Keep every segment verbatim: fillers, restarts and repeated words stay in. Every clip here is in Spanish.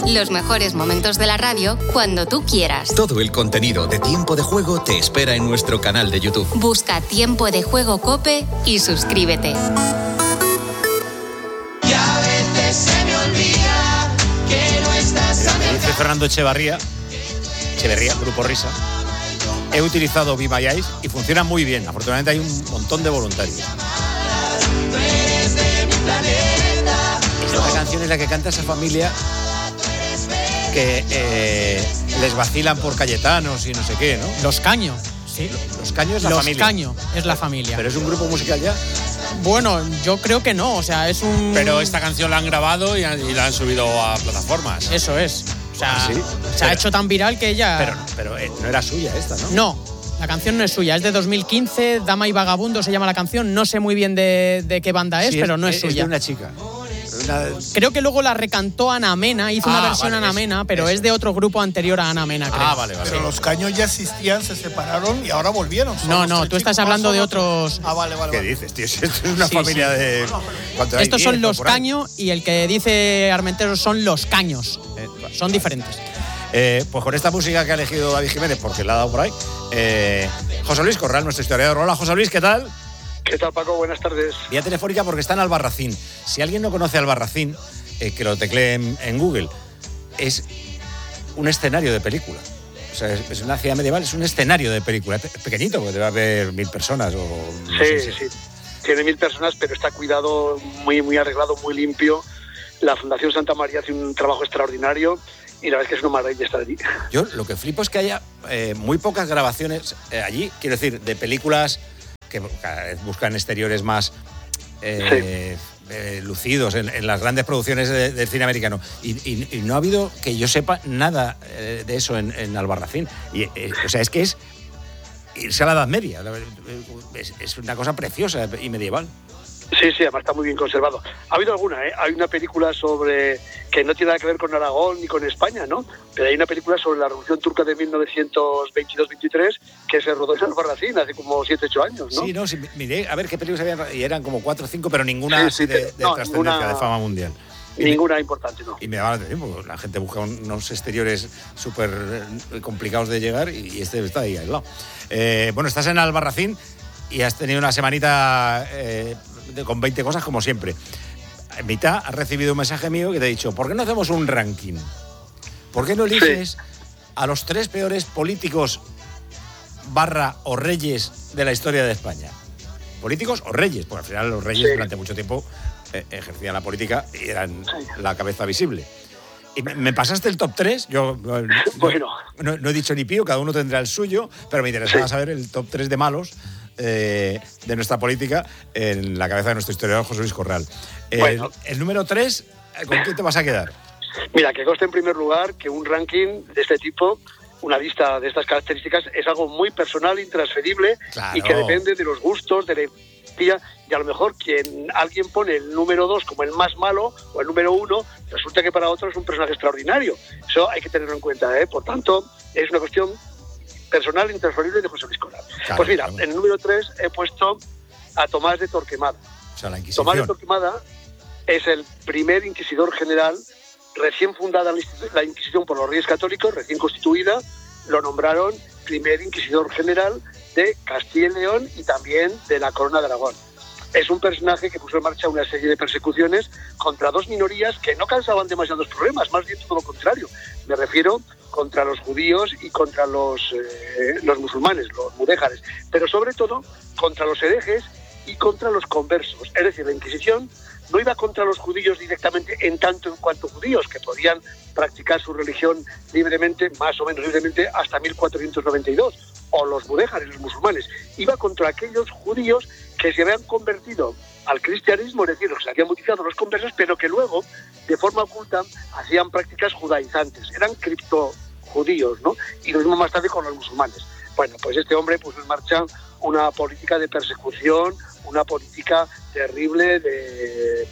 Los mejores momentos de la radio cuando tú quieras. Todo el contenido de Tiempo de Juego te espera en nuestro canal de YouTube. Busca Tiempo de Juego COPE y suscríbete. Y a veces se me olvida que no estás a mi alcance. Dice Fernando Echevarría, Echeverría, Grupo Risa. He utilizado Be My Eyes y funciona muy bien. Afortunadamente hay un montón de voluntarios. Esta canción es la que canta esa familia que eh, les vacilan por Cayetanos y no sé qué, ¿no? Los Caño, sí. Los Caño es la Los familia. Los Caño es la familia. ¿Pero es un grupo musical ya? Bueno, yo creo que no, o sea, es un... Pero esta canción la han grabado y, han, y la han subido a plataformas. Eso es. O sea, ¿Ah, sí? se ha hecho tan viral que ella... Pero, pero eh, no era suya esta, ¿no? No, la canción no es suya, es de dos mil quince, Dama y Vagabundo se llama la canción, no sé muy bien de, de qué banda es, sí, pero no es, es suya. Es de una chica. Una... Creo que luego la recantó Ana Mena, hizo ah, una versión vale, Ana es, Mena, pero es, es de otro grupo anterior a Ana Mena, creo. Ah, vale, vale. Pero los Caños ya existían, se separaron y ahora volvieron. No, no, tú estás hablando de otros... Ah, vale, vale. ¿Qué vale. dices, tío? Esto es una sí, familia sí. de... Estos son los Caño y el que dice Armentero son los Caños. Eh, vale, son vale. diferentes. Eh, pues con esta música que ha elegido David Jiménez, porque la ha dado por ahí, eh, José Luis Corral, nuestro historiador. Hola, José Luis, ¿qué tal? ¿Qué tal, Paco? Buenas tardes. Vía telefónica porque está en Albarracín. Si alguien no conoce Albarracín, eh, que lo teclee en, en Google, es un escenario de película. O sea, es, es una ciudad medieval, es un escenario de película. Es pequeñito, porque debe haber mil personas. O, no sí, sé si... sí. Tiene mil personas, pero está cuidado, muy, muy arreglado, muy limpio. La Fundación Santa María hace un trabajo extraordinario. Y la verdad es que es una maravilla estar allí. Yo lo que flipo es que haya eh, muy pocas grabaciones eh, allí, quiero decir, de películas que cada vez buscan exteriores más eh, sí. eh, lucidos en, en las grandes producciones de, del cine americano. Y, y, y no ha habido, que yo sepa, nada eh, de eso en, en Albarracín. Y, eh, o sea, es que es irse a la Edad Media. Es, es una cosa preciosa y medieval. Sí, sí, además está muy bien conservado. Ha habido alguna, ¿eh? Hay una película sobre, que no tiene nada que ver con Aragón ni con España, ¿no? Pero hay una película sobre la Revolución Turca de mil novecientos veintidós veintitrés que se rodó en Albarracín hace como siete ocho años, ¿no? Sí, no, sí, miré a ver qué películas habían, y eran como cuatro o cinco, pero ninguna sí, sí, de, de no, trascendencia, ninguna, de fama mundial. Y ninguna me, importante, ¿no? Y me daba la atención, porque la gente busca unos exteriores súper complicados de llegar y este está ahí al lado. Eh, bueno, estás en Albarracín y has tenido una semanita... Eh, con veinte cosas como siempre. En mitad has recibido un mensaje mío que te ha dicho, ¿por qué no hacemos un ranking? ¿Por qué no eliges sí. a los tres peores políticos barra o reyes de la historia de España? ¿Políticos o reyes? Porque al final los reyes sí. durante mucho tiempo eh, ejercían la política y eran sí. la cabeza visible. Y me, me pasaste el top tres, yo no, bueno. no, no he dicho ni pío, cada uno tendrá el suyo, pero me interesaba sí. saber el top tres de malos Eh, de nuestra política en la cabeza de nuestro historiador José Luis Corral. El, bueno. el número tres, ¿con quién te vas a quedar? Mira, que conste en primer lugar que un ranking de este tipo, una lista de estas características, es algo muy personal, intransferible claro. y que depende de los gustos, de la empatía, y a lo mejor quien alguien pone el número dos como el más malo o el número uno, resulta que para otro es un personaje extraordinario. Eso hay que tenerlo en cuenta, ¿eh? Por tanto, es una cuestión personal, intransferible de José Luis Corral. Claro, pues mira, claro. En el número tres he puesto a Tomás de Torquemada. O sea, la Inquisición. Tomás de Torquemada es el primer inquisidor general, recién fundada la Inquisición por los Reyes Católicos, recién constituida, lo nombraron primer inquisidor general de Castilla y León y también de la Corona de Aragón. Es un personaje que puso en marcha una serie de persecuciones contra dos minorías que no causaban demasiados problemas, más bien todo lo contrario. Me refiero contra los judíos y contra los, eh, los musulmanes, los mudéjares, pero sobre todo contra los herejes y contra los conversos. Es decir, la Inquisición no iba contra los judíos directamente en tanto en cuanto judíos, que podían practicar su religión libremente, más o menos libremente, hasta mil cuatrocientos noventa y dos, o los mudéjares, los musulmanes. Iba contra aquellos judíos que se habían convertido al cristianismo, es decir, los que se habían bautizado los conversos, pero que luego, de forma oculta, hacían prácticas judaizantes. Eran criptojudíos, ¿no? Y lo mismo más tarde con los musulmanes. Bueno, pues este hombre puso en marcha una política de persecución, una política terrible de,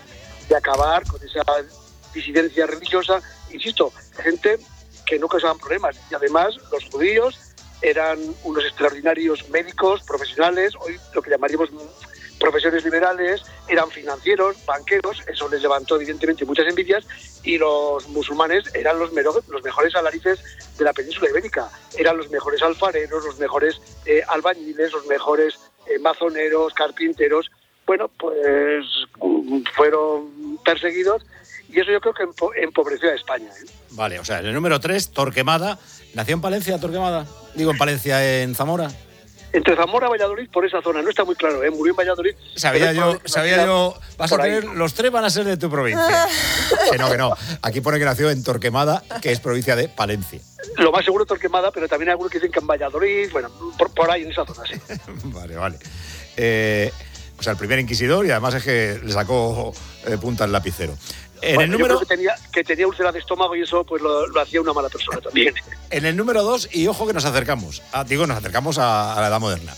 de acabar con esa disidencia religiosa. Insisto, gente que no causaban problemas. Y además, los judíos eran unos extraordinarios médicos, profesionales, hoy lo que llamaríamos profesiones liberales, eran financieros, banqueros, eso les levantó evidentemente muchas envidias, y los musulmanes eran los, mero, los mejores alarices de la península ibérica, eran los mejores alfareros, los mejores eh, albañiles, los mejores eh, mazoneros, carpinteros. Bueno, pues fueron perseguidos, y eso yo creo que empo- empobreció a España, ¿eh? Vale, o sea, en el número tres, Torquemada. ¿Nació en Palencia, Torquemada? Digo, en Palencia, en Zamora. Entre Zamora y Valladolid, por esa zona, no está muy claro, ¿eh? Murió en Valladolid. Sabía yo, sabía yo, vas a por ahí. tener, los tres van a ser de tu provincia. Que no, que no. Aquí pone que nació en Torquemada, que es provincia de Palencia. Lo más seguro Torquemada, pero también hay algunos que dicen que en Valladolid, bueno, por, por ahí en esa zona, sí. Vale, vale. Eh, o sea, el primer inquisidor, y además es que le sacó eh, punta al lapicero. En Bueno, el número... yo creo que tenía, que tenía úlcera de estómago, y eso pues lo, lo hacía una mala persona también. En el número dos, y ojo que nos acercamos. Ah, digo, nos acercamos a, a la edad moderna.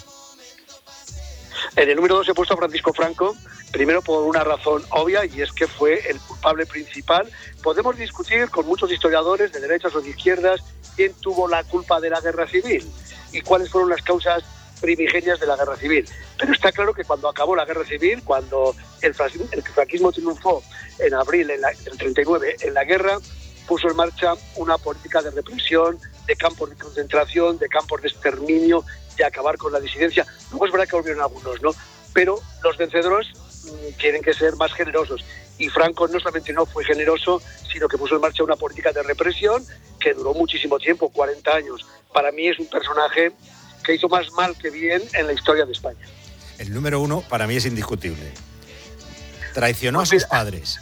En el número dos he puesto a Francisco Franco, primero por una razón obvia, y es que fue el culpable principal. Podemos discutir con muchos historiadores de derechas o de izquierdas quién tuvo la culpa de la guerra civil y cuáles fueron las causas primigenias de la guerra civil. Pero está claro que cuando acabó la guerra civil, cuando el franquismo, el franquismo triunfó en abril en la, del treinta y nueve en la guerra, puso en marcha una política de represión, de campos de concentración, de campos de exterminio, de acabar con la disidencia. Luego es verdad que volvieron algunos, ¿no? Pero los vencedores mmm, tienen que ser más generosos. Y Franco no solamente no fue generoso, sino que puso en marcha una política de represión que duró muchísimo tiempo, cuarenta años. Para mí es un personaje que hizo más mal que bien en la historia de España. El número uno para mí es indiscutible. Traicionó a sus padres.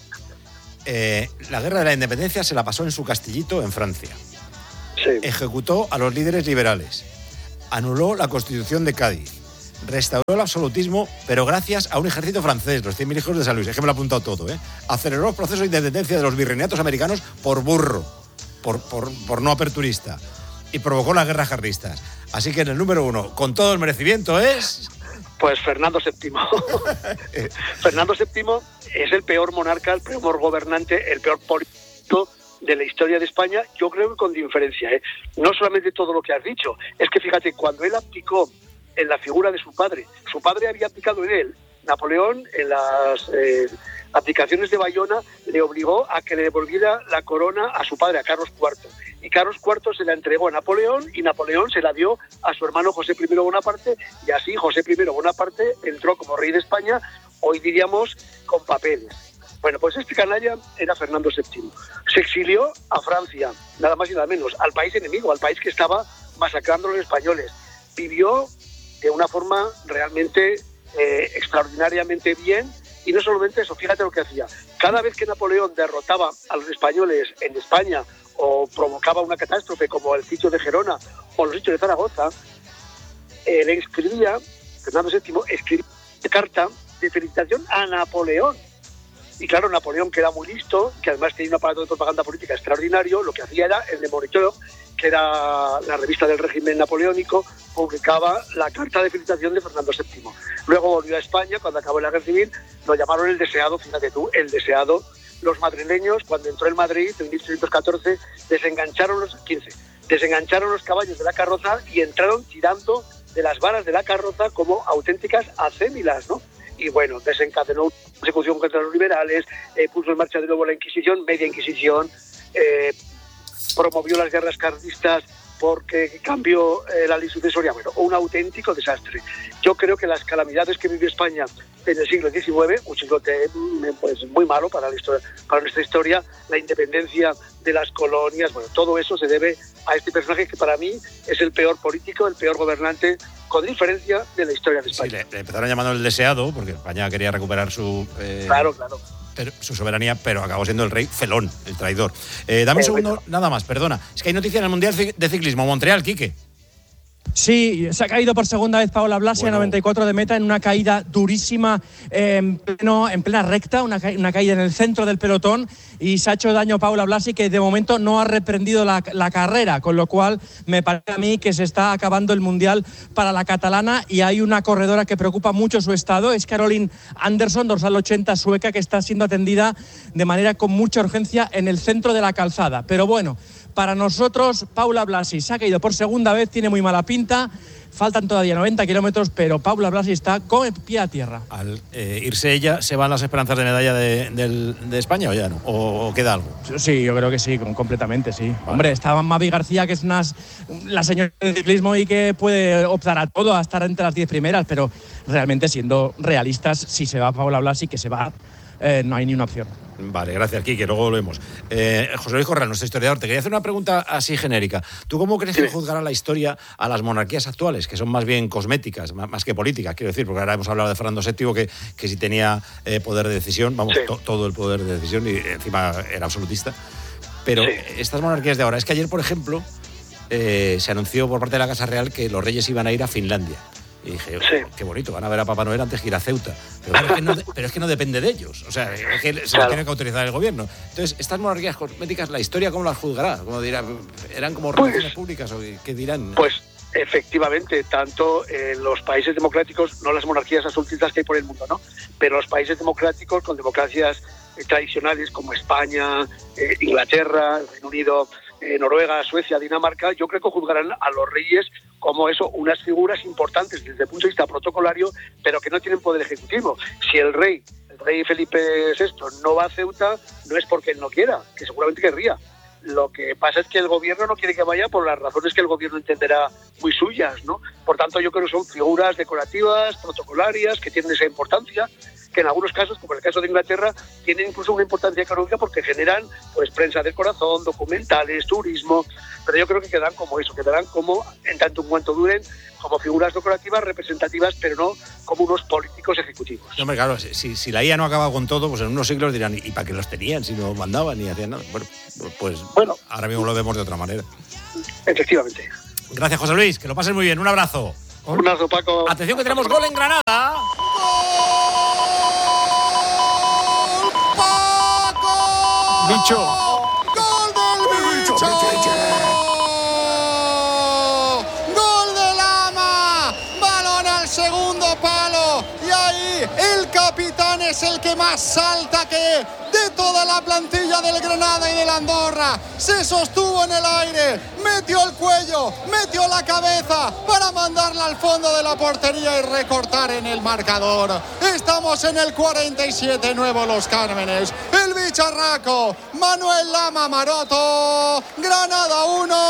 Eh, la guerra de la independencia se la pasó en su castillito en Francia. Sí. Ejecutó a los líderes liberales. Anuló la Constitución de Cádiz. Restauró el absolutismo, pero gracias a un ejército francés, los cien mil hijos de San Luis. Es que me lo he apuntado todo, ¿eh? Aceleró los procesos de independencia de los virreinatos americanos por burro, por, por, por no aperturista. Y provocó las guerras carlistas. Así que en el número uno, con todo el merecimiento, es... Pues Fernando séptimo. Fernando séptimo es el peor monarca, el peor gobernante, el peor político de la historia de España, yo creo que con diferencia, ¿eh? No solamente todo lo que has dicho, es que fíjate, cuando él abdicó en la figura de su padre, su padre había abdicado en él. Napoleón, en las eh, abdicaciones de Bayona, le obligó a que le devolviera la corona a su padre, a Carlos cuarto. Y Carlos cuarto se la entregó a Napoleón, y Napoleón se la dio a su hermano José primero Bonaparte, y así José primero Bonaparte entró como rey de España, hoy diríamos con papeles. Bueno, pues este canalla era Fernando séptimo. Se exilió a Francia, nada más y nada menos, al país enemigo, al país que estaba masacrando a los españoles. Vivió de una forma realmente eh, extraordinariamente bien, y no solamente eso, fíjate lo que hacía. Cada vez que Napoleón derrotaba a los españoles en España o provocaba una catástrofe como el sitio de Gerona o los sitios de Zaragoza, eh, le escribía, Fernando séptimo, escribía una carta de felicitación a Napoleón. Y claro, Napoleón, que era muy listo, que además tenía un aparato de propaganda política extraordinario, lo que hacía era el de Moniteur, que era la revista del régimen napoleónico, publicaba la carta de felicitación de Fernando séptimo. Luego volvió a España, cuando acabó la guerra civil, lo llamaron el deseado, fíjate tú, el deseado. Los madrileños, cuando entró en Madrid en mil seiscientos catorce, desengancharon los quince, desengancharon los caballos de la carroza y entraron tirando de las varas de la carroza como auténticas acémilas, ¿no? Y bueno, desencadenó una persecución contra los liberales, eh, puso en marcha de nuevo la Inquisición, media Inquisición, eh, promovió las guerras carlistas porque cambió eh, la ley sucesoria. Bueno, un auténtico desastre. Yo creo que las calamidades que vivió España en el siglo diecinueve, un siglo pues, muy malo para, la historia, para nuestra historia, la independencia de las colonias, bueno, todo eso se debe a este personaje que para mí es el peor político, el peor gobernante, con diferencia de la historia de España. Sí, le, le empezaron llamando el deseado, porque España quería recuperar su... Eh, claro, claro. su soberanía, pero acabó siendo el rey felón, el traidor. Eh, dame un segundo, nada más, perdona. Es que hay noticia en el Mundial de Ciclismo, Montreal, Quique. Sí, se ha caído por segunda vez Paola Blasi, bueno, a noventa y cuatro de meta, en una caída durísima eh, en, pleno, en plena recta, una, ca una caída en el centro del pelotón, y se ha hecho daño Paola Blasi, que de momento no ha reprendido la, la carrera, con lo cual me parece a mí que se está acabando el Mundial para la catalana, y hay una corredora que preocupa mucho su estado, es Caroline Anderson, dorsal ochenta sueca, que está siendo atendida de manera con mucha urgencia en el centro de la calzada. Pero bueno, para nosotros, Paula Blasi se ha caído por segunda vez, tiene muy mala pinta. faltan todavía noventa kilómetros, pero Paula Blasi está con el pie a tierra. Al eh, irse ella, ¿se van las esperanzas de medalla de, de, de España o ya no? ¿O, o queda algo? Sí, yo creo que sí, completamente, sí. Vale. Hombre, está Mavi García, que es una, la señora del ciclismo y que puede optar a todo, a estar entre las diez primeras, pero realmente, siendo realistas, si se va Paula Blasi, que se va, eh, no hay ni una opción. Vale, gracias, Quique, luego lo vemos. Eh, José Luis Corral, nuestro historiador, te quería hacer una pregunta así genérica. ¿Tú cómo crees que juzgará la historia a las monarquías actuales, que son más bien cosméticas, más que políticas, quiero decir? Porque ahora hemos hablado de Fernando séptimo, que, que sí tenía eh, poder de decisión, vamos, sí. to, todo el poder de decisión, y encima era absolutista. Pero sí. estas monarquías de ahora, es que ayer, por ejemplo, eh, se anunció por parte de la Casa Real que los reyes iban a ir a Finlandia. Y dije, sí. qué bonito, van a ver a Papá Noel antes que ir a Ceuta. Pero, claro, es, que no, pero es que no depende de ellos. O sea, es que se claro. lo tiene que autorizar el gobierno. Entonces, estas monarquías cosméticas, ¿la historia cómo las juzgará? ¿Cómo dirá? ¿Eran como pues, relaciones públicas o qué dirán? Pues, efectivamente, tanto en los países democráticos, no las monarquías absolutistas que hay por el mundo, ¿no? Pero los países democráticos con democracias eh, tradicionales como España, eh, Inglaterra, el Reino Unido, eh, Noruega, Suecia, Dinamarca, yo creo que juzgarán a los reyes como eso, unas figuras importantes desde el punto de vista protocolario, pero que no tienen poder ejecutivo. Si el rey, el rey Felipe sexto, no va a Ceuta, no es porque él no quiera, que seguramente querría. Lo que pasa es que el gobierno no quiere que vaya por las razones que el gobierno entenderá muy suyas, ¿no? Por tanto, yo creo que son figuras decorativas, protocolarias, que tienen esa importancia, que en algunos casos, como en el caso de Inglaterra, tienen incluso una importancia económica porque generan pues prensa del corazón, documentales, turismo, pero yo creo que quedarán como eso, quedarán como, en tanto en cuanto duren, como figuras decorativas, representativas, pero no como unos políticos ejecutivos. No, hombre, claro, si, si la I A no acaba con todo, pues en unos siglos dirán, ¿y para qué los tenían si no mandaban ni hacían nada? Bueno, pues bueno, ahora mismo lo vemos de otra manera. Efectivamente. Gracias, José Luis, que lo pases muy bien, un abrazo. Un abrazo, Paco. Atención que tenemos gol en Granada. Bicho. ¡Gol del bicho! ¡Gol de Lama! Balón al segundo palo. Y ahí el capitán es el que más salta que de toda la plantilla del Granada y del Andorra. Se sostuvo en el aire, metió el cuello, metió la cabeza para mandarla al fondo de la portería y recortar en el marcador. Estamos en el cuarenta y siete, Nuevo Los Cármenes. El bicharraco, Manuel Lama Maroto. Granada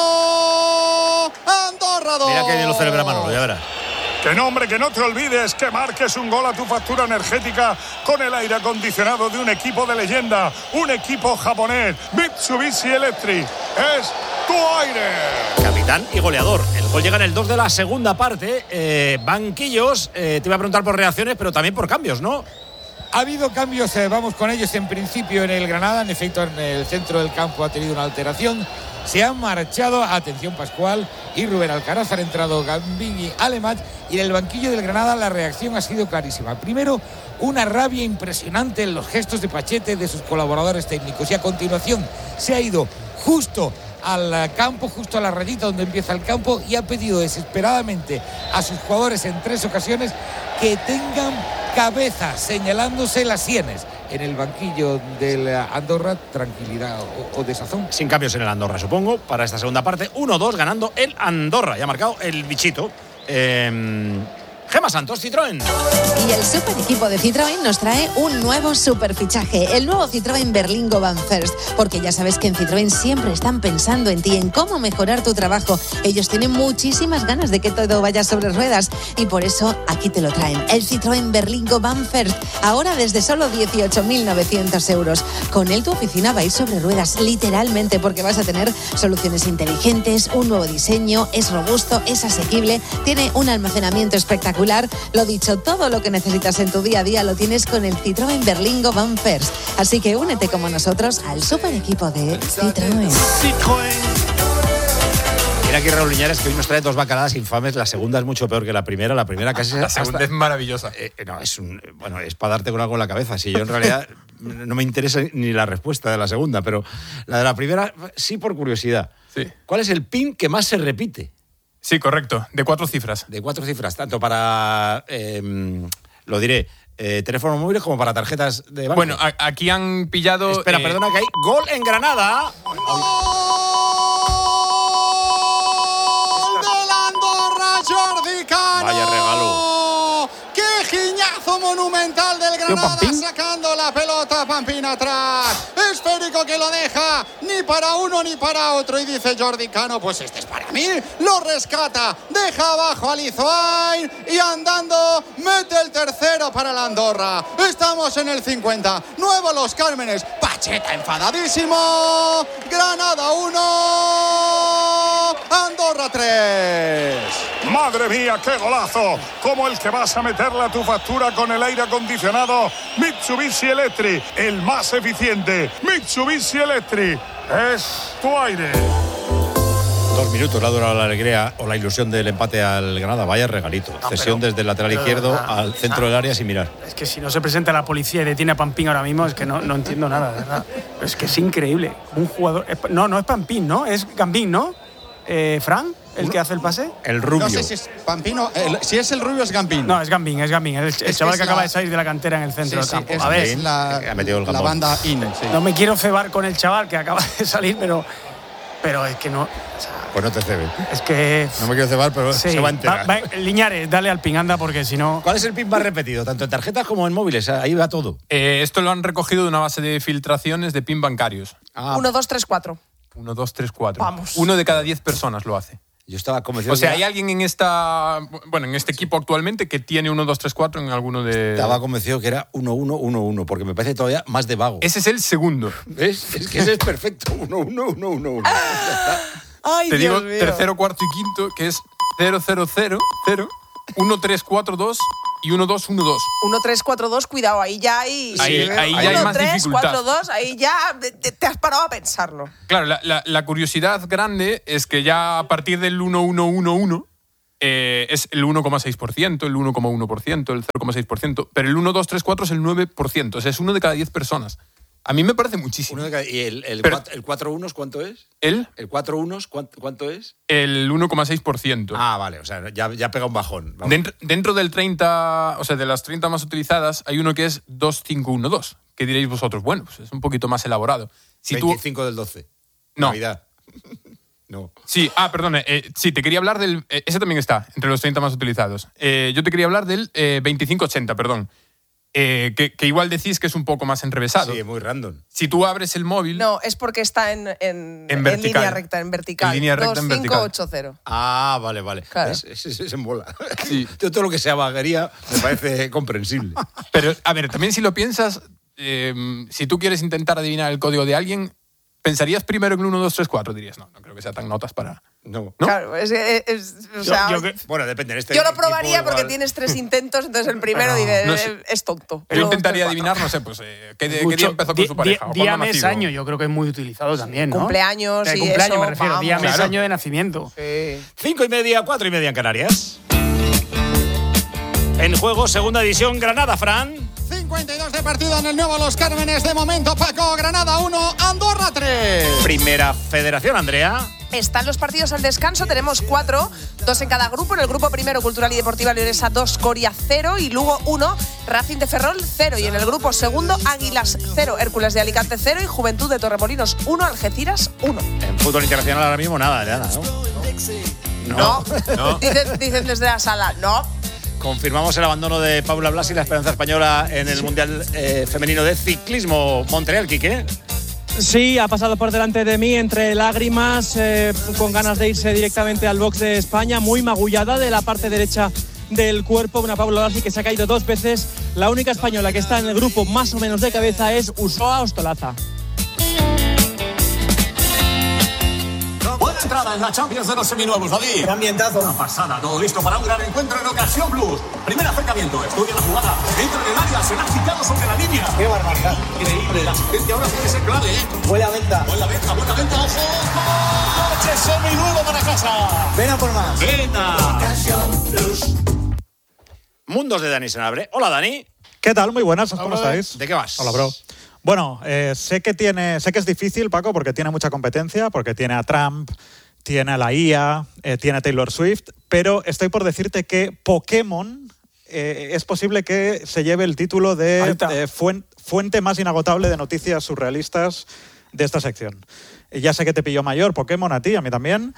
uno, Andorra dos. Mira que bien lo celebra Manolo, ya verás. Que no, hombre, que no te olvides que marques un gol a tu factura energética con el aire acondicionado de un equipo de leyenda, un equipo japonés, Mitsubishi Electric. Es tu aire. Capitán y goleador. El gol llega en el dos de la segunda parte. Eh, banquillos, eh, te iba a preguntar por reacciones, pero también por cambios, ¿no? Ha habido cambios, eh, vamos con ellos en principio en el Granada. En efecto, en el centro del campo ha tenido una alteración. Se han marchado, atención Pascual y Rubén Alcaraz, han entrado Gambini, Alemat, y en el banquillo del Granada la reacción ha sido clarísima. Primero, una rabia impresionante en los gestos de Pachete, de sus colaboradores técnicos, y a continuación se ha ido justo al campo, justo a la rayita donde empieza el campo, y ha pedido desesperadamente a sus jugadores en tres ocasiones que tengan cabeza, señalándose las sienes. En el banquillo del Andorra, tranquilidad o, o desazón. Sin cambios en el Andorra, supongo, para esta segunda parte. uno dos ganando el Andorra. Ya ha marcado el bichito. Eh, Gemma Santos, Citroën. Y el super equipo de Citroën nos trae un nuevo super fichaje, el nuevo Citroën Berlingo Van First, porque ya sabes que en Citroën siempre están pensando en ti, en cómo mejorar tu trabajo. Ellos tienen muchísimas ganas de que todo vaya sobre ruedas y por eso aquí te lo traen. El Citroën Berlingo Van First, ahora desde solo dieciocho mil novecientos euros. Con él tu oficina va a ir sobre ruedas, literalmente, porque vas a tener soluciones inteligentes, un nuevo diseño, es robusto, es asequible, tiene un almacenamiento espectacular. Lo dicho, todo lo que necesitas en tu día a día lo tienes con el Citroën Berlingo Van First. Así que únete como nosotros al super equipo de Citroën. Citroën. Mira aquí Raúl Liñares, que hoy nos trae dos bacaladas infames. La segunda es mucho peor que la primera. La primera casi La segunda hasta, es maravillosa. Eh, no, es un, bueno, es para darte con algo en la cabeza. Si yo en realidad no me interesa ni la respuesta de la segunda, pero la de la primera sí por curiosidad. Sí. ¿Cuál es el pin que más se repite? Sí, correcto. De cuatro cifras. De cuatro cifras, tanto para, eh, lo diré, eh, teléfonos móviles como para tarjetas de banco. Bueno, a- aquí han pillado... Espera, eh, perdona, que hay gol en Granada. ¡Gol del Andorra! Jordi Vaya regalo. ¡Qué giñazo monumental del Granada! Sacando la pelota, Pampín atrás. Esférico que lo deja ni para uno ni para otro. Y dice Jordi Cano, pues este es para mí. Lo rescata, deja abajo a Lizoain y andando mete el tercero para la Andorra. Estamos en el cincuenta. Nuevo Los Cármenes. Pacheta enfadadísimo. Granada uno. Andorra tres. Madre mía, qué golazo. Como el que vas a meterle a tu factura con el aire acondicionado Mitsubishi Electric. El más eficiente. Mitsubishi Electric. Es tu aire. Dos minutos le ha durado la alegría o la ilusión del empate al Granada. Vaya regalito. No, Cesión pero, desde el lateral pero, izquierdo ah, al centro ah, del área sin mirar. Es que si no se presenta la policía y detiene a Pampín ahora mismo, es que no, no entiendo nada, de verdad. Es que es increíble. Un jugador. No, no es Pampín, ¿no? Es Gambín, ¿no? Eh, ¿Fran? ¿El que hace el pase? El rubio. No sé si es Pampino. El, si es el rubio, es Gambín. No, es Gambín, es Gambín. El, el es, chaval es que la, acaba de salir de la cantera en el centro sí, del campo. Sí, a ver. Es la, ha metido el la banda in. Sí. No me quiero cebar con el chaval que acaba de salir, pero. Pero es que no. O sea, pues no te cebes. Es que. No me quiero cebar, pero sí, se va a enterar. Va, va, Liñares, dale al pin, anda, porque si no. ¿Cuál es el pin más repetido? Tanto en tarjetas como en móviles. Ahí va todo. Eh, esto lo han recogido de una base de filtraciones de pin bancarios. Ah. uno, dos, tres, cuatro. uno, dos, tres, cuatro. Vamos. Uno de cada diez personas lo hace. Yo estaba convencido. O sea, que hay alguien en esta, bueno, en este equipo actualmente que tiene uno, dos, tres, cuatro en alguno de. Estaba convencido que era uno, uno, uno, uno, porque me parece todavía más de vago. Ese es el segundo. ¿Ves? Es que ese es perfecto. uno, uno, uno, uno, uno. Ay, Te Dios digo mío. tercero, cuarto y quinto, que es cero, cero, cero, cero, uno, tres, cuatro, dos y uno, dos, uno, dos. uno, tres, cuatro, dos, cuidado, ahí ya hay. Ahí, sí, ahí ya hay uno, más tres, dificultad. cuatro, dos, ahí ya te, te has parado a pensarlo. Claro, la, la, la curiosidad grande es que ya a partir del uno, uno, uno, uno eh, es el uno coma seis por ciento, el uno coma uno por ciento, el cero coma seis por ciento, pero el uno, dos, tres, cuatro es el nueve por ciento, o sea, es uno de cada diez personas. A mí me parece muchísimo. Uno de cada, ¿Y el, el, Pero, cuatro, el cuatro unos cuánto es? ¿El? ¿El cuatro unos cuánto, cuánto es? El uno coma seis por ciento. Ah, vale, o sea, ya, ya pega un bajón. Dentro, dentro del treinta, o sea, de las treinta más utilizadas, hay uno que es dos cinco uno dos, que diréis vosotros, bueno, pues es un poquito más elaborado. Si veinticinco tú... del doce. No. Navidad. No. Sí, ah, perdón, eh, sí, te quería hablar del... Eh, ese también está, entre los treinta más utilizados. Eh, yo te quería hablar del eh, veinticinco ochenta, perdón. Eh, que, que igual decís que es un poco más enrevesado. Sí, muy random. Si tú abres el móvil... No, es porque está en, en, en, en línea recta, en vertical. En línea recta, en vertical. dos cinco ocho cero. Ah, vale, vale. Claro. Es, es, es, es en bola. Sí. Todo lo que sea vaguería me parece comprensible. Pero, a ver, también si lo piensas, eh, si tú quieres intentar adivinar el código de alguien, ¿pensarías primero en el uno, dos, tres, cuatro? Dirías, no, no creo que sea tan notas para... No. ¿No? Claro, es, es, es o sea, yo, yo, bueno, depende. Este yo lo probaría igual... porque tienes tres intentos, entonces el primero no, dice, no sé. es tonto. Yo intentaría adivinar, no sé, pues, eh, ¿qué, ¿qué día empezó con su pareja? Día, mes, año, yo creo que es muy utilizado también, ¿no? Cumpleaños de y cumpleaños eso, me refiero, vamos. día, mes, Claro. año de nacimiento. Sí. Cinco y media, cuatro y media en Canarias. En juego, segunda edición, Granada, Fran. cincuenta y dos de partido en el nuevo Los Cármenes. De momento, Paco, Granada uno, Andorra tres. Primera Federación, Andrea. Están los partidos al descanso, tenemos cuatro, dos en cada grupo. En el grupo primero, Cultural y Deportiva Leonesa dos, Coria cero y Lugo uno, Racing de Ferrol cero. Y en el grupo segundo, Águilas cero, Hércules de Alicante cero y Juventud de Torremolinos uno, Algeciras uno. En fútbol internacional ahora mismo nada, nada, ¿no? No, no. Dicen, dicen desde la sala, no. Confirmamos el abandono de Paula Blas y la esperanza española en el Mundial eh, Femenino de Ciclismo Montreal, Quique. Sí, ha pasado por delante de mí entre lágrimas, eh, con ganas de irse directamente al box de España, muy magullada de la parte derecha del cuerpo. Una Paula Blas que se ha caído dos veces. La única española que está en el grupo más o menos de cabeza es Usoa Ostolaza. Buena entrada en la Champions de los seminuevos, David. Qué ambientazo. Una pasada, todo listo para un gran encuentro en Ocasión Plus. Primer acercamiento, estudia la jugada. Entra en el área, será quitado sobre la línea. Qué barbaridad. Increíble, la asistencia ahora puede ser clave, ¿eh? Buena venta. Buena venta, buena venta, ojo. Coche seminuevo para casa. Ven a por más. Venga. Ocasión Plus. Mundos de Dani Senabre. Hola, Dani. ¿Qué tal? Muy buenas, ¿cómo estáis? ¿De qué vas? Hola, bro. Bueno, eh, sé que tiene, sé que es difícil, Paco, porque tiene mucha competencia, porque tiene a Trump, tiene a la I A, eh, tiene a Taylor Swift, pero estoy por decirte que Pokémon eh, es posible que se lleve el título de eh, fuen, fuente más inagotable de noticias surrealistas de esta sección. Ya sé que te pilló mayor Pokémon a ti, a mí también.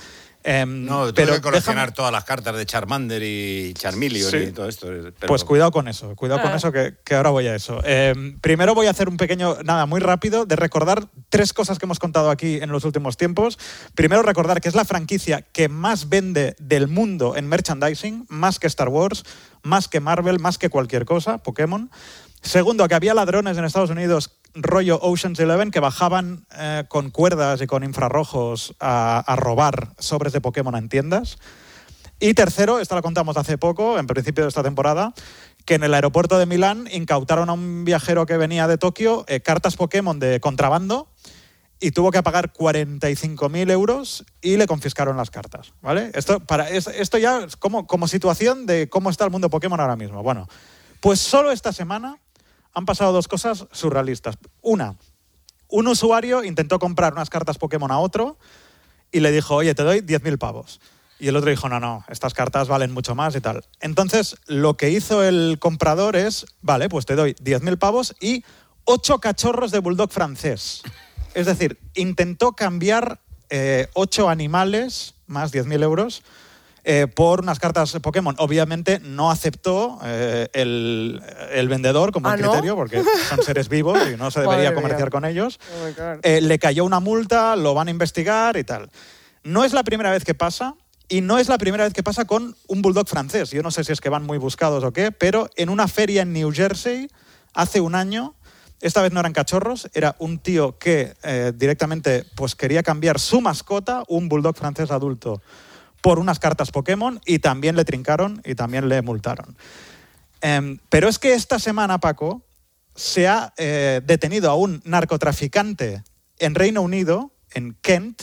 Eh, No, pero tengo que coleccionar déjame- todas las cartas de Charmander y Charmeleon Sí. y todo esto. pero- Pues cuidado con eso, cuidado con Ah. eso, que, que ahora voy a eso. Eh, primero voy a hacer un pequeño, nada, muy rápido, de recordar tres cosas que hemos contado aquí en los últimos tiempos. Primero, recordar que es la franquicia que más vende del mundo en merchandising, más que Star Wars, más que Marvel, más que cualquier cosa, Pokémon. Segundo, que había ladrones en Estados Unidos, rollo Ocean's Eleven, que bajaban eh, con cuerdas y con infrarrojos a, a robar sobres de Pokémon en tiendas. Y tercero, esta la contamos hace poco, en principio de esta temporada, que en el aeropuerto de Milán incautaron a un viajero que venía de Tokio eh, cartas Pokémon de contrabando y tuvo que pagar cuarenta y cinco mil euros y le confiscaron las cartas, ¿vale? Esto, para, es- esto ya es como, como situación de cómo está el mundo Pokémon ahora mismo. Bueno, pues solo esta semana han pasado dos cosas surrealistas. Una, un usuario intentó comprar unas cartas Pokémon a otro y le dijo, oye, te doy diez mil pavos. Y el otro dijo, no, no, estas cartas valen mucho más y tal. Entonces, lo que hizo el comprador es, vale, pues te doy diez mil pavos y ocho cachorros de bulldog francés. Es decir, intentó cambiar eh, ocho animales, más diez mil euros, eh, por unas cartas Pokémon. Obviamente no aceptó eh, el, el vendedor como ¿Ah, un no? criterio, porque son seres vivos y no se debería Madre comerciar mía. con ellos. Oh my God. Eh, le cayó una multa, lo van a investigar y tal. No es la primera vez que pasa y no es la primera vez que pasa con un bulldog francés. Yo no sé si es que van muy buscados o qué, pero en una feria en New Jersey hace un año, esta vez no eran cachorros, era un tío que eh, directamente pues, quería cambiar su mascota, un bulldog francés adulto, por unas cartas Pokémon y también le trincaron y también le multaron. Em, pero es que esta semana, Paco, se ha eh, detenido a un narcotraficante en Reino Unido, en Kent,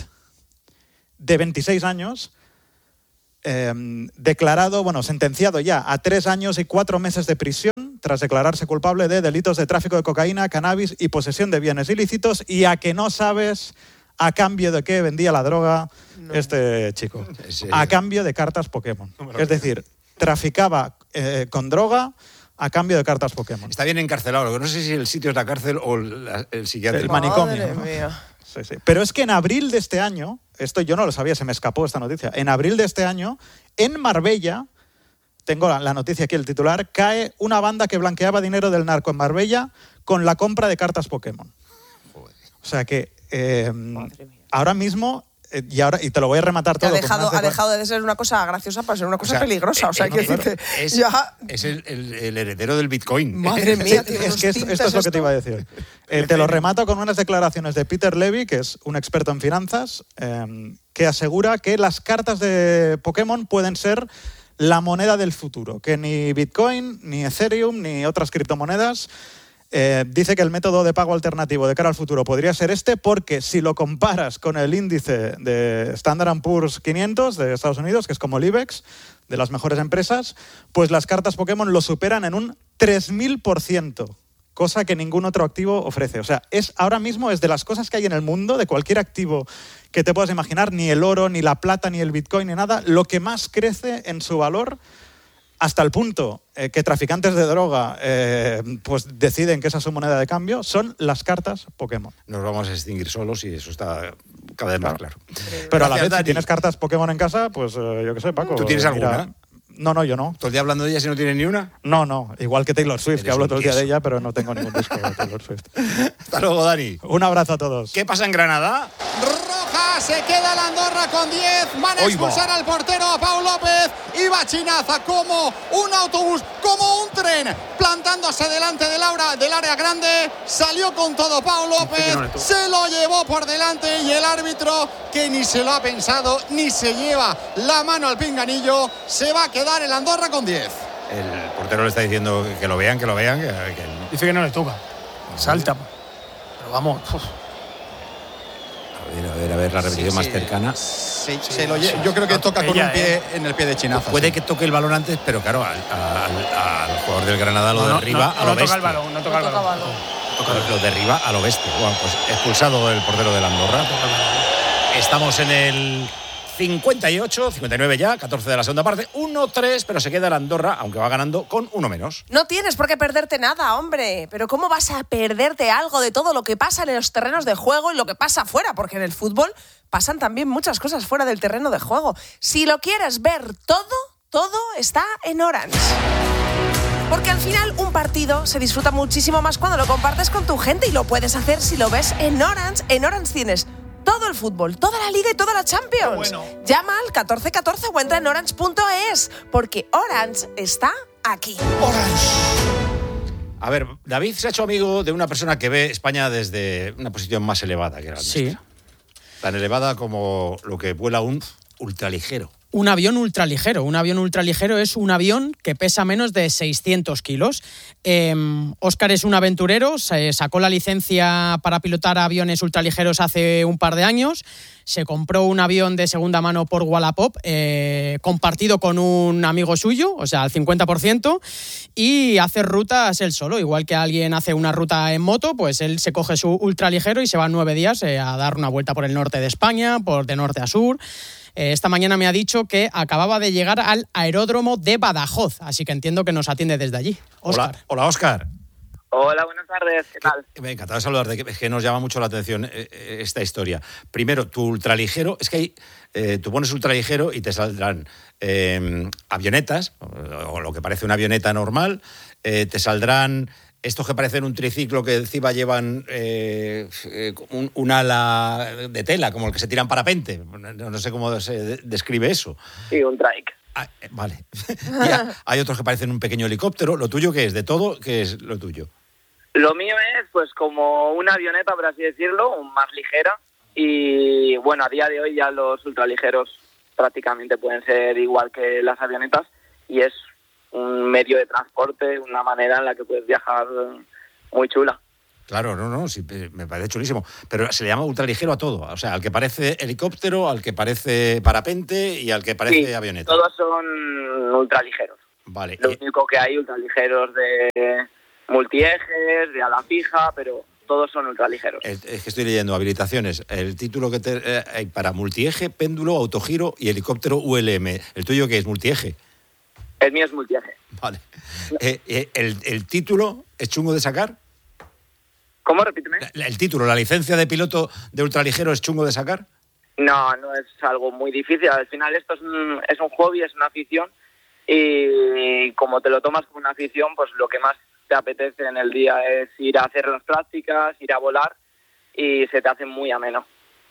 de veintiséis años, eh, declarado, bueno, sentenciado ya a tres años y cuatro meses de prisión tras declararse culpable de delitos de tráfico de cocaína, cannabis y posesión de bienes ilícitos, y a que no sabes a cambio de qué vendía la droga este chico. A cambio de cartas Pokémon. Es decir, traficaba eh, con droga a cambio de cartas Pokémon. Está bien encarcelado. Lo que no sé si el sitio es la cárcel o la- el psiquiátrico. El manicomio. Madre ¿no? mía. Sí, sí. Pero es que en abril de este año, esto yo no lo sabía, se me escapó esta noticia, en abril de este año, en Marbella, tengo la, la noticia aquí, el titular, cae una banda que blanqueaba dinero del narco en Marbella con la compra de cartas Pokémon. O sea que eh, ahora mismo, eh, y ahora y te lo voy a rematar Que todo. ha con dejado, más de ha cua- dejado de ser una cosa graciosa para ser una cosa O sea, peligrosa. O sea, eh, que eh, claro, decirte, es, ya, es el, el- el heredero del Bitcoin. Madre mía, Sí, tiene es unos que esto, tintes esto es lo que te esto. iba a decir. Eh, te lo remato con unas declaraciones de Peter Levy, que es un experto en finanzas, eh, que asegura que las cartas de Pokémon pueden ser la moneda del futuro, que ni Bitcoin, ni Ethereum, ni otras criptomonedas. Eh, dice que el método de pago alternativo de cara al futuro podría ser este, porque si lo comparas con el índice de Standard and Poor's quinientos de Estados Unidos, que es como el IBEX, de las mejores empresas, pues las cartas Pokémon lo superan en un tres mil por ciento, cosa que ningún otro activo ofrece. O sea, es ahora mismo es de las cosas que hay en el mundo, de cualquier activo que te puedas imaginar, ni el oro, ni la plata, ni el Bitcoin, ni nada, lo que más crece en su valor, hasta el punto eh, que traficantes de droga eh, pues deciden que esa es su moneda de cambio, son las cartas Pokémon. Nos vamos a extinguir solos y eso está cada vez más claro. Pero a la Gracias, vez, Dani. si tienes cartas Pokémon en casa, pues eh, yo qué sé, Paco. ¿Tú tienes eh, alguna? No, no, yo no. ¿Todo el día hablando de ella si no tienes ni una? No, no. Igual que Taylor Swift, Eres que hablo un todo el día de queso. ella, pero no tengo ningún disco de Taylor Swift. Hasta luego, Dani. Un abrazo a todos. ¿Qué pasa en Granada? Roja, se queda la Andorra con diez. Van a Oy, va. expulsar al portero, a Pau López. Y Bachinaza como un autobús, como un tren, plantándose delante del, aura, del área grande. Salió con todo Pau López, se lo llevó por delante y el árbitro, que ni se lo ha pensado, ni se lleva la mano al pinganillo, se va a quedar el Andorra con diez. El portero le está diciendo que lo vean, que lo vean. Que, que el- Dice que no le toca. Salta. Pero vamos. uf. A ver, a ver, a ver, la repetición Sí, más sí. cercana. Sí, se lo lle- yo creo que toca con Ella, un pie eh. en el pie de Chinaza. Puede sí. que toque el balón antes, pero claro, al, al- al jugador del Granada lo No, no, derriba no, a lo no toca bestia. el balón, no toca el No toca balón. balón. Lo, lo derriba a lo bestia. Bueno, pues expulsado el portero del Andorra. Estamos en el cincuenta y ocho, cincuenta y nueve ya, catorce de la segunda parte, uno tres, pero se queda el Andorra, aunque va ganando con uno menos. No tienes por qué perderte nada, hombre. Pero ¿cómo vas a perderte algo de todo lo que pasa en los terrenos de juego y lo que pasa fuera? Porque en el fútbol pasan también muchas cosas fuera del terreno de juego. Si lo quieres ver todo, todo está en Orange. Porque al final un partido se disfruta muchísimo más cuando lo compartes con tu gente y lo puedes hacer si lo ves en Orange. En Orange tienes todo el fútbol, toda la Liga y toda la Champions. Bueno. Llama al catorce catorce o entra en orange punto es, porque Orange está aquí. Orange. A ver, David se ha hecho amigo de una persona que ve España desde una posición más elevada que la nuestra. Sí. Tan elevada como lo que vuela un ultraligero. Un avión ultraligero. Un avión ultraligero es un avión que pesa menos de seiscientos kilos. Eh, Óscar es un aventurero, se sacó la licencia para pilotar aviones ultraligeros hace un par de años. Se compró un avión de segunda mano por Wallapop, eh, compartido con un amigo suyo, o sea, al cincuenta por ciento, y hace rutas él solo. Igual que alguien hace una ruta en moto, pues él se coge su ultraligero y se va nueve días eh, a dar una vuelta por el norte de España, por de norte a sur. Esta mañana me ha dicho que acababa de llegar al aeródromo de Badajoz, así que entiendo que nos atiende desde allí. Óscar. Hola, hola, Óscar. Hola, buenas tardes, ¿qué tal? Me ha encantado saludarte, es que nos llama mucho la atención eh, esta historia. Primero, tu ultraligero, es que hay, eh, tú pones ultraligero y te saldrán eh, avionetas, o lo que parece una avioneta normal, eh, te saldrán estos que parecen un triciclo que encima llevan eh, un, un ala de tela, como el que se tira en parapente. No, no sé cómo se de- describe eso. Sí, un trike. Ah, eh, vale. Ya, hay otros que parecen un pequeño helicóptero. ¿Lo tuyo qué es? ¿De todo? ¿Qué es lo tuyo? Lo mío es pues como una avioneta, por así decirlo, más ligera. Y bueno, a día de hoy ya los ultraligeros prácticamente pueden ser igual que las avionetas. Y es un medio de transporte, una manera en la que puedes viajar muy chula. Claro, no, no, sí, me parece chulísimo. Pero se le llama ultraligero a todo. O sea, al que parece helicóptero, al que parece parapente y al que parece Sí, avioneta. todos son ultraligeros. Vale. Lo único que hay ultraligeros de multiejes, de ala fija, pero todos son ultraligeros. Es que estoy leyendo habilitaciones. El título que te, eh, hay para multieje, péndulo, autogiro y helicóptero U L M. ¿El tuyo qué es? ¿Multieje? El mío es multieje. Vale. Eh, eh, el, ¿El título es chungo de sacar? ¿Cómo? Repíteme. La- ¿El título, la licencia de piloto de ultraligero es chungo de sacar? No, no es algo muy difícil. Al final esto es un, es un hobby, es una afición. Y como te lo tomas como una afición, pues lo que más te apetece en el día es ir a hacer las prácticas, ir a volar y se te hace muy ameno.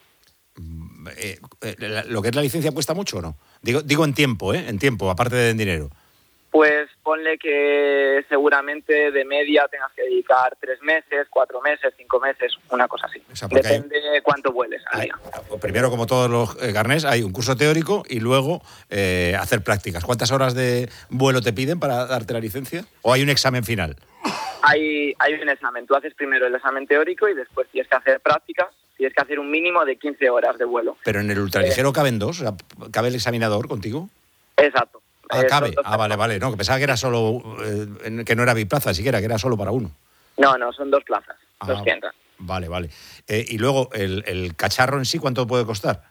Eh, eh, la- ¿Lo que es la licencia cuesta mucho o no? Digo, digo en tiempo, ¿eh? En tiempo, aparte de en dinero. Pues ponle que seguramente de media tengas que dedicar tres meses, cuatro meses, cinco meses, una cosa así. sea, porque hay- Depende de cuánto vueles al día. Primero, como todos los eh, carnés, hay un curso teórico y luego eh, hacer prácticas. ¿Cuántas horas de vuelo te piden para darte la licencia? ¿O hay un examen final? Hay, hay un examen. Tú haces primero el examen teórico y después tienes que hacer prácticas. Tienes que hacer un mínimo de quince horas de vuelo. Pero en el ultraligero caben dos, o sea, ¿cabe el examinador contigo? Exacto. Ah, Eh, cabe. son dos- Ah, vale, vale. No, que pensaba que era solo, eh, en- que no era biplaza siquiera, que era solo para uno. No, no, son dos plazas. Ah, Los que entran. Vale, vale. Eh, y luego, el, el cacharro en sí, ¿cuánto puede costar?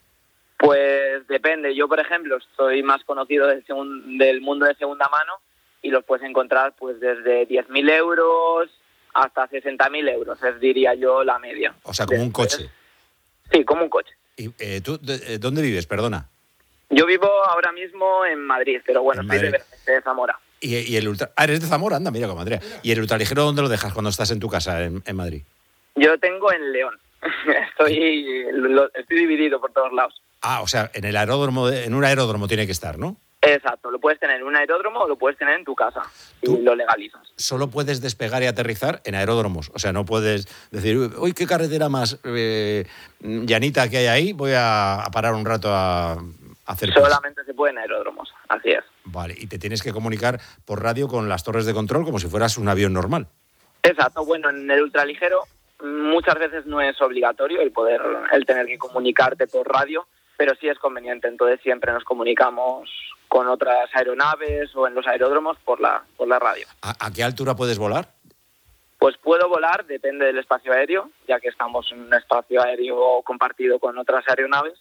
Pues depende. Yo, por ejemplo, soy más conocido del, segun- del mundo de segunda mano y los puedes encontrar pues desde diez mil euros hasta sesenta mil euros, es diría yo la media. O sea, como un Después- coche. Sí, como un coche. Y, eh, ¿Tú de- eh, dónde vives? Perdona. Yo vivo ahora mismo en Madrid, pero bueno, En soy de, Madrid. de Zamora. Y, y el ultra... Ah, eres de Zamora, anda, mira como Andrea. ¿Y el ultraligero dónde lo dejas cuando estás en tu casa en, en Madrid? Yo tengo en León. estoy, lo- estoy dividido por todos lados. Ah, o sea, en el aeródromo, de- en un aeródromo tiene que estar, ¿no? Exacto, lo puedes tener en un aeródromo o lo puedes tener en tu casa y lo legalizas. Solo puedes despegar y aterrizar en aeródromos. O sea, no puedes decir, uy, qué carretera más eh, llanita que hay ahí, voy a, a parar un rato a, a hacer cosas. Solamente se puede en aeródromos, así es. Vale, y te tienes que comunicar por radio con las torres de control como si fueras un avión normal. Exacto, bueno, en el ultraligero muchas veces no es obligatorio el poder, el tener que comunicarte por radio, pero sí es conveniente, entonces siempre nos comunicamos con otras aeronaves o en los aeródromos por la, por la radio. ¿A, a qué altura puedes volar? Pues puedo volar, depende del espacio aéreo, ya que estamos en un espacio aéreo compartido con otras aeronaves,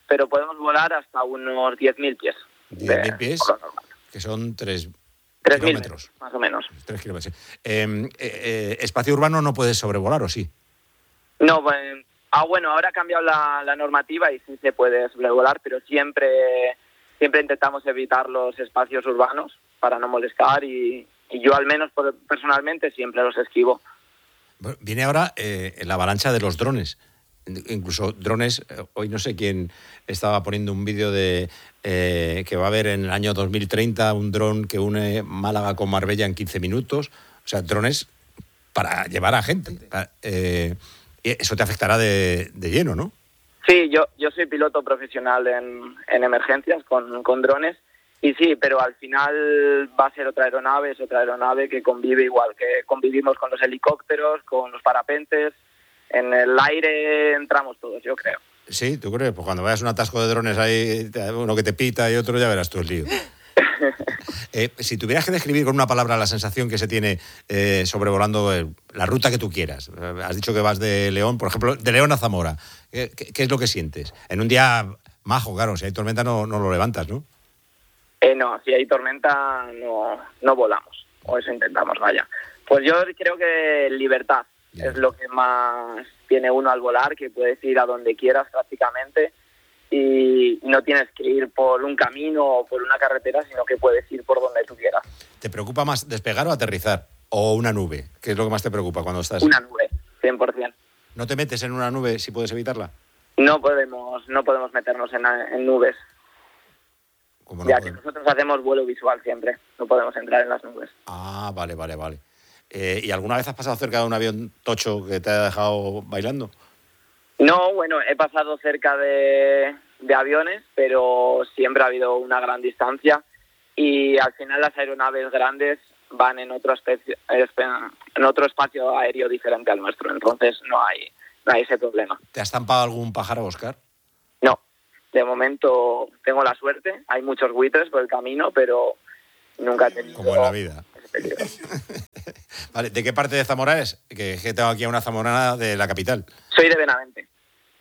pero podemos volar hasta unos diez mil pies. diez mil pies, que son tres kilómetros. Más o menos. tres kilómetros. Eh, eh, eh, espacio urbano no puedes sobrevolar, ¿o sí? No, pues, ah, bueno, ahora ha cambiado la, la normativa y sí se puede sobrevolar, pero siempre, siempre intentamos evitar los espacios urbanos para no molestar y, y yo al menos por, personalmente siempre los esquivo. Bueno, viene ahora eh, la avalancha de los drones. Incluso drones, eh, hoy no sé quién estaba poniendo un vídeo de eh, que va a haber en el año dos mil treinta un dron que une Málaga con Marbella en quince minutos. O sea, drones para llevar a gente. Eh, eso te afectará de, de lleno, ¿no? Sí, yo, yo soy piloto profesional en, en emergencias con, con drones y sí, pero al final va a ser otra aeronave, es otra aeronave que convive igual que convivimos con los helicópteros, con los parapentes. En el aire entramos todos, yo creo. Sí, ¿tú crees? Pues cuando vayas un atasco de drones ahí, uno que te pita y otro, ya verás tú el lío. eh, si tuvieras que describir con una palabra la sensación que se tiene eh, sobrevolando el, la ruta que tú quieras. Eh, has dicho que vas de León, por ejemplo, de León a Zamora. ¿Qué, qué, qué es lo que sientes? En un día majo, claro, si hay tormenta no, no lo levantas, ¿no? Eh, no, si hay tormenta no, no volamos, o eso intentamos, vaya. Pues yo creo que libertad es lo que más tiene uno al volar, que puedes ir a donde quieras prácticamente y no tienes que ir por un camino o por una carretera, sino que puedes ir por donde tú quieras. ¿Te preocupa más despegar o aterrizar? ¿O una nube? ¿Qué es lo que más te preocupa cuando estás? Una nube, cien por ciento. ¿No te metes en una nube si puedes evitarla? No podemos, no podemos meternos en, en nubes. ¿Cómo no ya podemos? que nosotros hacemos vuelo visual siempre, no podemos entrar en las nubes. Ah, vale, vale, vale. Eh, ¿Y alguna vez has pasado cerca de un avión tocho que te ha dejado bailando? No, bueno, he pasado cerca de, de aviones, pero siempre ha habido una gran distancia y al final las aeronaves grandes van en otro, especie, en otro espacio aéreo diferente al nuestro, entonces no hay, no hay ese problema. ¿Te has estampado algún pájaro, Óscar? No, de momento tengo la suerte, hay muchos buitres por el camino, pero nunca he tenido... Como en la vida. Vale, ¿de qué parte de Zamora es? Que, que tengo aquí a una zamorana de la capital. Soy de Benavente.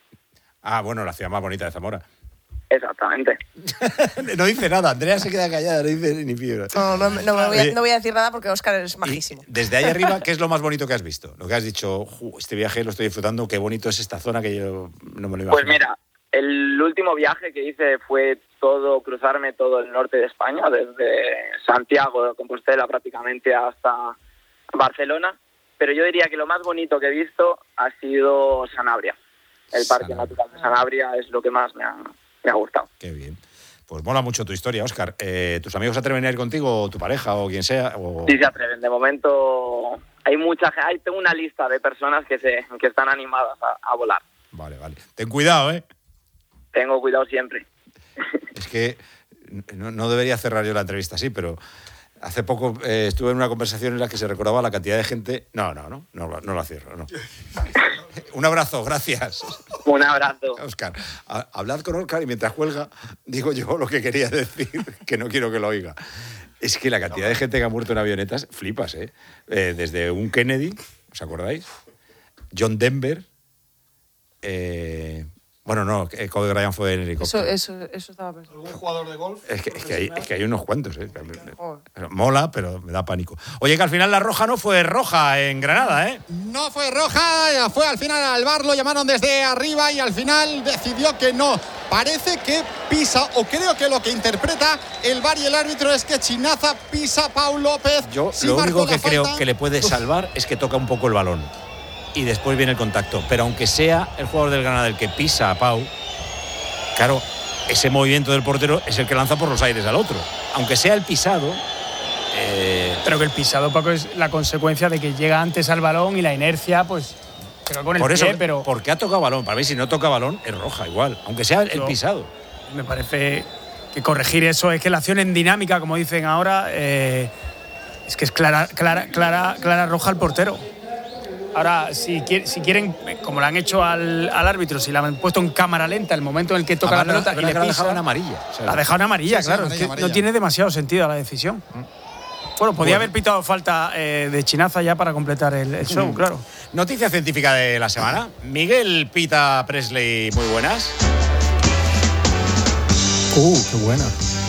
Ah, bueno, la ciudad más bonita de Zamora. Exactamente. No dice nada, Andrea se queda callada, no dice ni piedra. No, no, no, me voy a, no voy a decir nada porque Óscar es majísimo. Y desde ahí arriba, ¿qué es lo más bonito que has visto? Lo que has dicho, este viaje lo estoy disfrutando, qué bonito es esta zona que yo no me lo imagino. Pues mira, el último viaje que hice fue todo, cruzarme todo el norte de España, desde Santiago de Compostela prácticamente hasta Barcelona, pero yo diría que lo más bonito que he visto ha sido Sanabria. El Parque Natural de Sanabria es lo que más me ha, me ha gustado. Qué bien. Pues mola mucho tu historia, Óscar. Eh, ¿Tus amigos se atreven a ir contigo, o tu pareja, o quien sea? O... Sí se atreven. De momento hay mucha gente, tengo una lista de personas que, se, que están animadas a, a volar. Vale, vale. Ten cuidado, ¿eh? Tengo cuidado siempre. Es que no, no debería cerrar yo la entrevista así, pero hace poco eh, estuve en una conversación en la que se recordaba la cantidad de gente... No, no, no, no, no la cierro, no. Un abrazo, gracias. Un abrazo. Óscar, a, hablad con Óscar y mientras cuelga digo yo lo que quería decir, que no quiero que lo oiga. Es que la cantidad de gente que ha muerto en avionetas, flipas, ¿eh? eh desde un Kennedy, ¿os acordáis? John Denver... Eh, Bueno, no, Kobe Bryant fue en helicóptero. Eso, eso, eso estaba pensando. ¿Un jugador de golf? Es que, es que, hay, es que hay unos cuantos, ¿eh? Mola, pero me da pánico. Oye, que al final la roja no fue roja en Granada, ¿eh? No fue roja, fue al final al V A R, lo llamaron desde arriba y al final decidió que no. Parece que pisa, o creo que lo que interpreta el V A R y el árbitro es que Chinaza pisa a Pau López. Yo sí lo único que falta. creo que le puede salvar es que toca un poco el balón. Y después viene el contacto. Pero aunque sea el jugador del Granada el que pisa a Pau, claro, ese movimiento del portero es el que lanza por los aires al otro. Aunque sea el pisado... Eh... Pero que el pisado, Paco, es la consecuencia de que llega antes al balón y la inercia, pues... Pero con el por eso, pie, pero... porque ha tocado balón. Para mí, si no toca balón, es roja igual. Aunque sea el, el pisado. Me parece que corregir eso es que la acción en dinámica, como dicen ahora, eh, es que es clara, clara, clara, clara roja al portero. Ahora, si, si quieren, como lo han hecho al, al árbitro, si la han puesto en cámara lenta el momento en el que toca Además, la pelota la, y le pisa, la ha dejado en amarilla. O sea, la ha dejado en amarilla, sí, sí, claro. amarilla, es que amarilla. no tiene demasiado sentido la decisión. Mm. Bueno, podía bueno. haber pitado falta eh, de Chinaza ya para completar el, el show, mm. claro. Noticia científica de la semana. Miguel Pita Presley, muy buenas. Uh, qué buena.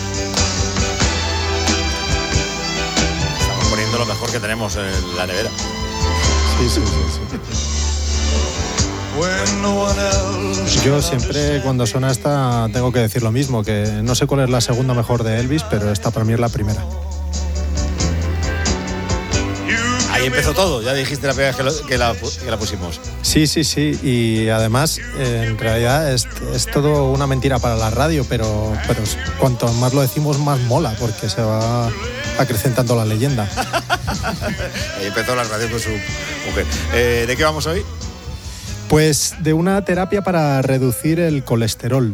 Estamos poniendo lo mejor que tenemos en la nevera. Sí, sí, sí, sí. Yo siempre cuando suena esta tengo que decir lo mismo, que no sé cuál es la segunda mejor de Elvis, pero esta para mí es la primera. Ahí empezó todo, ya dijiste la primera vez que, lo, que, la, que la pusimos. Sí, sí, sí, y además eh, en realidad es, es todo una mentira para la radio, pero, pero cuanto más lo decimos más mola, porque se va acrecentando la leyenda. Ahí empezó la radio con su mujer. Eh, ¿De qué vamos hoy? Pues de una terapia para reducir el colesterol.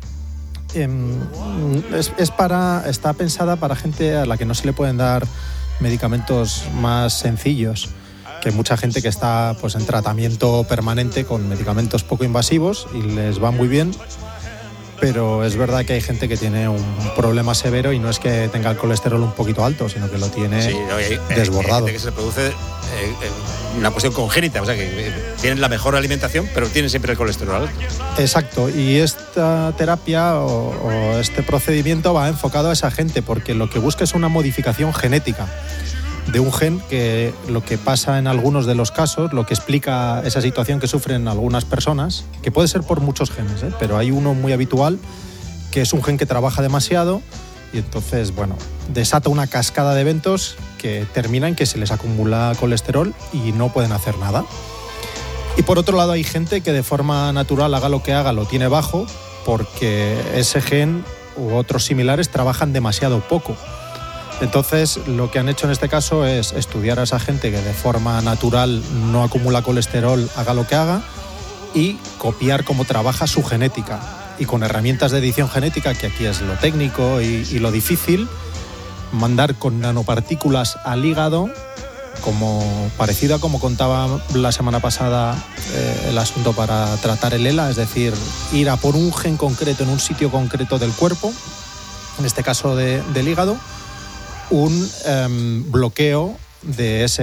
Eh, es, es para, está pensada para gente a la que no se le pueden dar medicamentos más sencillos, que hay mucha gente que está pues en tratamiento permanente con medicamentos poco invasivos y les va muy bien, pero es verdad que hay gente que tiene un problema severo y no es que tenga el colesterol un poquito alto, sino que lo tiene sí, no, hay, desbordado. Hay gente que se le produce eh, eh, una cuestión congénita, o sea que eh, tienen la mejor alimentación, pero tienen siempre el colesterol alto. Exacto, y esta terapia o, o este procedimiento va enfocado a esa gente, porque lo que busca es una modificación genética de un gen que lo que pasa en algunos de los casos, lo que explica esa situación que sufren algunas personas, que puede ser por muchos genes, ¿eh? Pero hay uno muy habitual que es un gen que trabaja demasiado y entonces, bueno, desata una cascada de eventos que termina en que se les acumula colesterol y no pueden hacer nada. Y por otro lado hay gente que de forma natural, haga lo que haga, lo tiene bajo porque ese gen u otros similares trabajan demasiado poco. Entonces, lo que han hecho en este caso es estudiar a esa gente que de forma natural no acumula colesterol, haga lo que haga, y copiar cómo trabaja su genética. Y con herramientas de edición genética, que aquí es lo técnico y, y lo difícil, mandar con nanopartículas al hígado, como parecido a como contaba la semana pasada eh, el asunto para tratar el ELA, es decir, ir a por un gen concreto en un sitio concreto del cuerpo, en este caso de, del hígado, un um, bloqueo de ese